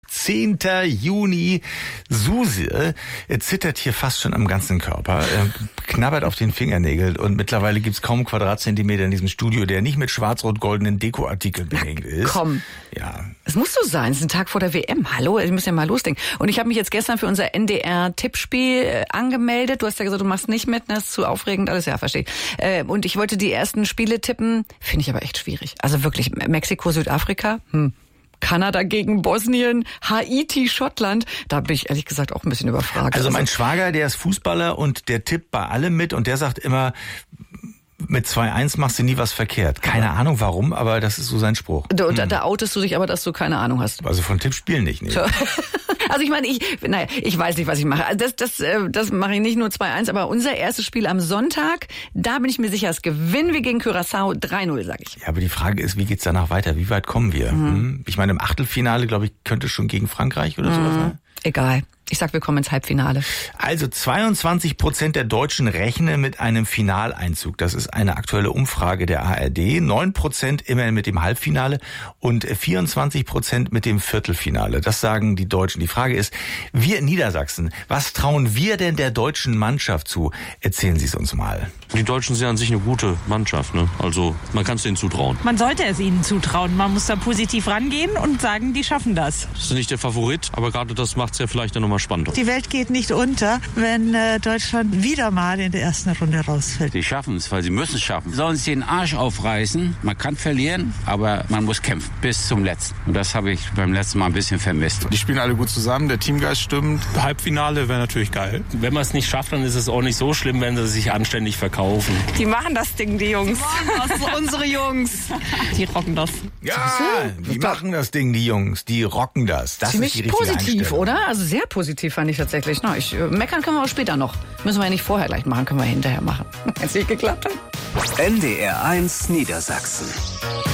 10. Juni. Suse zittert hier fast schon am ganzen Körper, knabbert auf den Fingernägeln und mittlerweile gibt's kaum Quadratzentimeter in diesem Studio, der nicht mit schwarz-rot-goldenen Dekoartikeln behängt ist. Komm. Ja. Es muss so sein. Es ist ein Tag vor der WM. Hallo, ich muss ja mal losdenken. Und ich habe mich jetzt gestern für unser NDR-Tippspiel angemeldet. Du hast ja gesagt, du machst nicht mit, das ist zu aufregend, alles, ja, verstehe. Und ich wollte die ersten Spiele tippen. Finde ich aber echt schwierig. Also wirklich, Mexiko, Südafrika, Kanada gegen Bosnien, Haiti, Schottland. Da bin ich ehrlich gesagt auch ein bisschen überfragt. Also mein Schwager, der ist Fußballer und der tippt bei allem mit und der sagt immer, mit 2-1 machst du nie was verkehrt. Keine Ahnung warum, aber das ist so sein Spruch. Da outest du dich aber, dass du keine Ahnung hast. Also von Tippspielen nicht. Nee. Also ich meine, ich weiß nicht, was ich mache. Also das mache ich nicht nur 2-1, aber unser erstes Spiel am Sonntag, da bin ich mir sicher, das gewinnen wir gegen Curaçao 3-0, sage ich. Ja, aber die Frage ist, wie geht's danach weiter? Wie weit kommen wir? Ich meine, im Achtelfinale, glaube ich, könnte schon gegen Frankreich oder sowas sein. Egal. Ich sag, wir kommen ins Halbfinale. Also 22% der Deutschen rechnen mit einem Finaleinzug. Das ist eine aktuelle Umfrage der ARD. 9% immerhin mit dem Halbfinale und 24% mit dem Viertelfinale. Das sagen die Deutschen. Die Frage ist, wir in Niedersachsen, was trauen wir denn der deutschen Mannschaft zu? Erzählen Sie es uns mal. Die Deutschen sind an sich eine gute Mannschaft, ne? Also man kann es denen zutrauen. Man sollte es ihnen zutrauen. Man muss da positiv rangehen und sagen, die schaffen das. Das ist nicht der Favorit, aber gerade das macht es ja vielleicht dann nochmal spannender. Die Welt geht nicht unter, wenn Deutschland wieder mal in der ersten Runde rausfällt. Die schaffen es, weil sie müssen es schaffen. Sie sollen sich den Arsch aufreißen. Man kann verlieren, aber man muss kämpfen bis zum Letzten. Und das habe ich beim letzten Mal ein bisschen vermisst. Die spielen alle gut zusammen, der Teamgeist stimmt. Halbfinale wäre natürlich geil. Wenn man es nicht schafft, dann ist es auch nicht so schlimm, wenn sie sich anständig verkaufen. Die machen das Ding, die Jungs. Unsere Jungs. Die rocken das. Ja, die machen das Ding, die Jungs. Die rocken das. Das Ziemlich ist die richtige positiv, Einstellung. oder? Also sehr positiv fand ich tatsächlich. Na, meckern können wir auch später noch. Müssen wir ja nicht vorher gleich machen, können wir hinterher machen. Wenn es nicht geklappt hat. NDR 1 Niedersachsen.